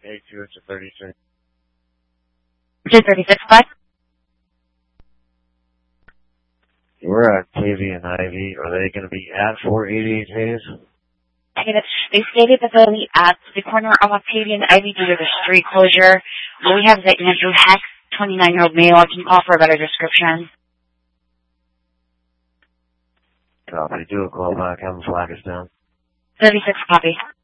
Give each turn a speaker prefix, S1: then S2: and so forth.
S1: A2, it's a 36.
S2: 236, bud.
S1: We're at Tavy and Ivy. Are they going to be at 488 Hayes?
S2: Okay, they stated that they'll be at the corner of Octavian and Ivy due to the street closure. What we have is that Andrew Heck, 29-year-old male. Can you call for a better description?
S1: Copy. Do a call back. Have them flag us down.
S2: 36, copy.